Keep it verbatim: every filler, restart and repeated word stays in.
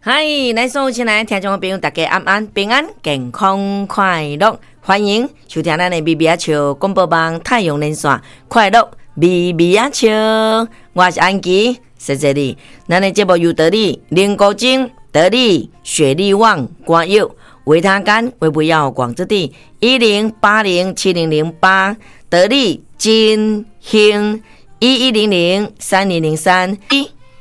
嗨，咱所有亲爱的听众朋友，大家安安平安健康快乐，欢迎收听咱的咪咪啊笑广播网太阳连线快乐咪咪啊笑，我是安琪，谢谢你。咱的节目由得力灵高精、得力雪力旺、关佑、维他干、维不要广之地一零八零七零零八，得力金兴一一零零三零零三一。